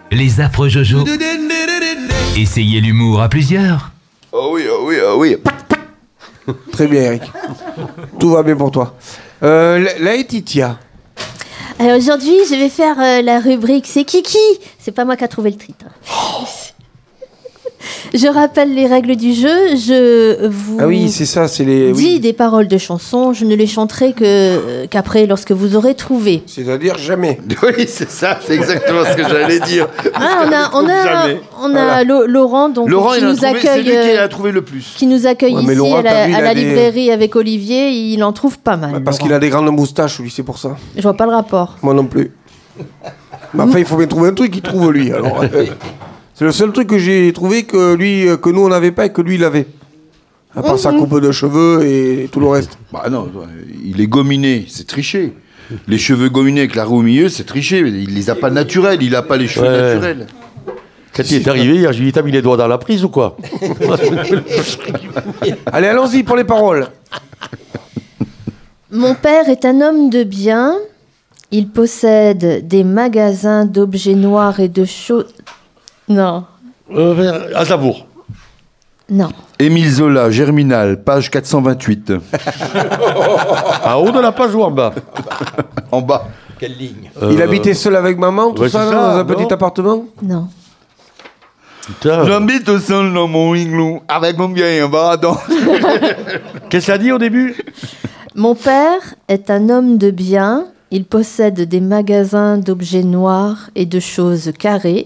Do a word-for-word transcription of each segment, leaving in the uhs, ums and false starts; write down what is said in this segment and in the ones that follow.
Les affreux Jojo. Essayez l'humour à plusieurs. Oh oui, oh oui, oh oui. Très bien, Eric. Tout va bien pour toi. Euh, Laetitia. Alors aujourd'hui, je vais faire euh, la rubrique C'est Kiki. C'est pas moi qui a trouvé le titre. Oh. Je rappelle les règles du jeu. Je vous ah oui, c'est ça, c'est les. dis oui. des paroles de chansons. Je ne les chanterai que euh, qu'après, lorsque vous aurez trouvé. C'est-à-dire jamais. Oui, c'est ça, c'est exactement ce que j'allais dire. Ah, on a, on a, Jamais. on a Voilà. Laurent, donc Laurent, qui il a nous trouvé, accueille, c'est lui qui euh, a trouvé le plus. qui nous accueille Ouais, mais ici Laurent, à t'as la, vu, il à a la des- librairie avec Olivier. Il en trouve pas mal. Bah, parce Laurent. qu'il a des grandes moustaches, lui, c'est pour ça. Je vois pas le rapport. Moi non plus. Mais enfin, il faut bien trouver un truc qu'il trouve, lui. Alors, euh, c'est le seul truc que j'ai trouvé que lui, euh, que nous on n'avait pas et que lui il avait. À part sa coupe de cheveux et tout le reste. Bah non, il est gominé, c'est tricher. Les cheveux gominés avec la roue au milieu, c'est tricher. Il les a pas naturels, il a pas les cheveux Ouais. naturels. Quand il est arrivé hier, je lui ai dit, t'as mis les doigts dans la prise ou quoi? Allez, allons-y pour les paroles. Mon père est un homme de bien. Il possède des magasins d'objets noirs et de choses. Non, Euh, Aznavour. non. Émile Zola, Germinal, page quatre cent vingt-huit. En haut de la page ou en bas? En bas. Quelle ligne? Euh, Il habitait seul avec maman, tout ouais, ça, c'est dans ça, un petit non appartement. Non. Putain. J'habite seul dans mon igloo, avec mon vieil baradon. Qu'est-ce que ça dit au début? Mon père est un homme de bien. Il possède des magasins d'objets noirs et de choses carrées.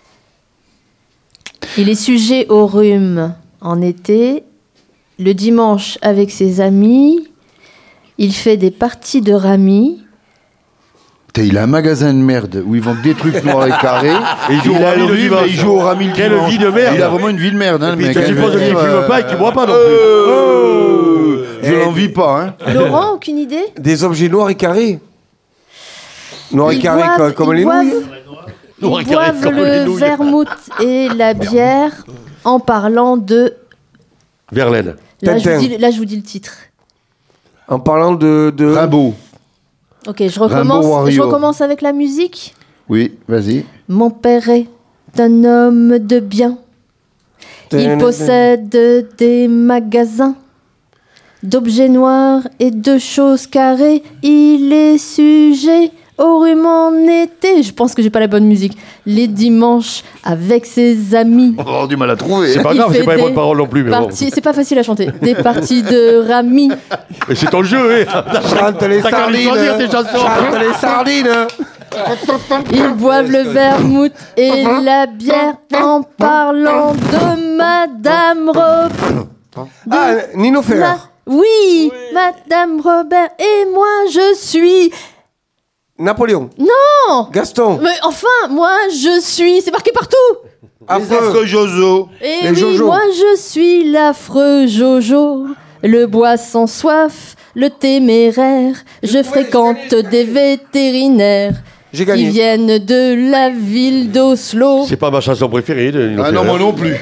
Il est sujet au rhume en été. Le dimanche, avec ses amis, il fait des parties de rami. Putain, il a un magasin de merde où ils vendent des trucs noirs et carrés. Et il joue au a rami le le rhume dimanche. et il joue au rami le Quelle dimanche. vie de merde. Il a vraiment une vie de merde, hein, le Puis mec. tu hein, supposes je veux qu'il dire, fume euh, pas et qu'il boit pas non plus. Oh, je Eh, l'envie pas, hein. Laurent, aucune idée? Des objets noirs et carrés. Noirs et Ils carrés boivent- co- comme ils les boivent- nouilles. Noirs et Ils carrés boivent comme les le nouilles. vermouth et la bière en parlant de... Verlaine. Là, je Tintin. vous dis, là, je vous dis le titre. En parlant de. de... Rimbaud. Ok, je recommence, Wario. je recommence avec la musique. Oui, vas-y. Mon père est un homme de bien. Il possède des magasins d'objets noirs et de choses carrées. Il est sujet au rhume en été. Je pense que j'ai pas la bonne musique. Les dimanches avec ses amis. On va avoir du mal à trouver. C'est hein. pas Il grave, c'est fait pas les des bonnes paroles non plus. Mais bon. Parties- C'est pas facile à chanter. Des parties de rami. Mais c'est ton jeu, hein. Chante les T'as qu'à les sardines. choisir, tes chansons. Chante les sardines. Ils boivent le vermouth et la bière en parlant de Madame Robert. Ah, Nino Ferrer. Ma- Oui, Madame Robert et moi je suis. Napoléon. Non. Gaston. Mais enfin, moi je suis. C'est marqué partout. Les affreux Jojo. Et Les oui, Jojo. moi je suis l'affreux Jojo, le bois sans soif, le téméraire. Je fréquente des vétérinaires J'ai qui gagné. viennent de la ville d'Oslo. C'est pas ma chanson préférée de Nino Ah non, Ferrer. moi non plus.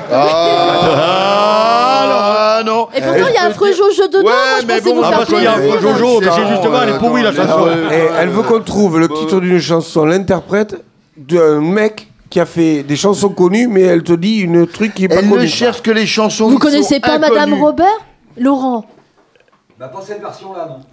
Ah, non. Et pourtant, il y a affreux Jojo dedans. Ouais, moi, je mais pensais bon, vous Ah, faire parce qu'il y a plaisir. un Jojo, mais c'est justement, elle est pourrie la chanson. Et elle veut qu'on trouve le titre d'une chanson, l'interprète d'un mec qui a fait des chansons connues, mais elle te dit une truc qui est pas Elle ne connue. cherche que les chansons Vous qui connaissez sont pas inconnues. Madame Robert? Laurent. Bah, pas cette version-là, non.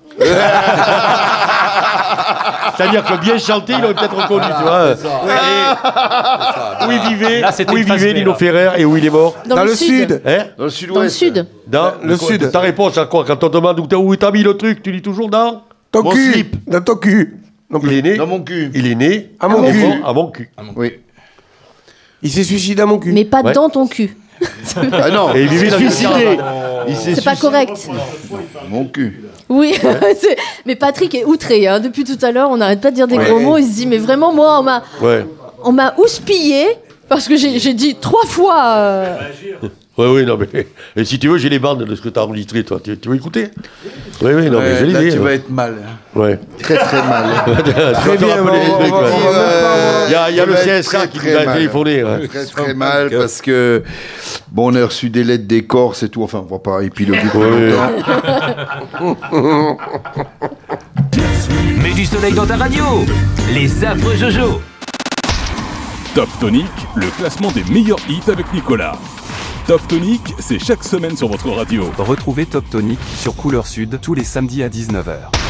C'est-à-dire que bien chanté, il aurait peut-être reconnu, tu vois. Et où il vivait, Là, c'était où il une phase vivait, B, Nino là. Ferrer, et où il est mort. Dans le sud. Hein? Dans le sud-ouest. Dans le sud. Dans le sud. Ta réponse à quoi? Quand on te demande où t'as, où t'as mis le truc, tu dis toujours dans? Ton Mon cul. slip. Dans ton cul. Non Il plus. est né. Dans mon cul. Il est né. À mon et cul. mort À mon cul. Oui. Il s'est suicidé à mon cul. Mais pas Ouais. dans ton cul. Ah non. Et il vivait s'est dans une suicidé. caravane. Il s'est C'est pas suicidé. correct. Mon cul. Oui, c'est- mais Patrick est outré. Hein. Depuis tout à l'heure, on n'arrête pas de dire des Ouais. gros mots. Il se dit, mais vraiment, moi, on m'a, Ouais. on m'a houspillé parce que j'ai, j'ai dit trois fois. euh, Oui, oui, non, mais. Et si tu veux, j'ai les bandes de ce que t'as enregistré, toi. Tu, tu veux écouter? Oui, oui, non, mais je Ouais, là, les ai. tu ouais. vas être mal. hein. Ouais. Très très mal. Très bien, on va te rappeler on va- les trucs, on va- ouais. on va- Il y a, il y a Tu le vas C être S K très, qui très nous a mal. téléphoné. ouais. Très très mal parce que bon, on a reçu des lettres des Corses et tout. Enfin, on va pas épiloguer plus Ouais. longtemps. Mets du soleil dans ta radio. Les affreux Jojo. Top Tonic, le classement des meilleurs hits avec Nicolas. Top Tonic, c'est chaque semaine sur votre radio. Retrouvez Top Tonic sur Couleur Sud tous les samedis à dix-neuf heures.